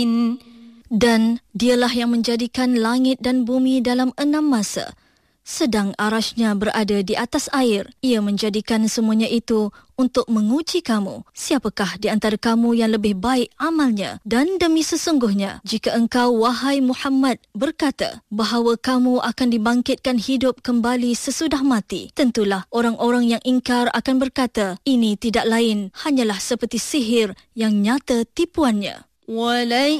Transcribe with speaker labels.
Speaker 1: Dan dialah yang menjadikan langit dan bumi dalam 6 masa. Sedang arasy-Nya berada di atas air. Ia menjadikan semuanya itu untuk menguji kamu. Siapakah di antara kamu yang lebih baik amalnya? Dan demi sesungguhnya, jika engkau, wahai Muhammad, berkata bahawa kamu akan dibangkitkan hidup kembali sesudah mati, tentulah orang-orang yang ingkar akan berkata, ini tidak lain hanyalah seperti sihir yang nyata tipuannya.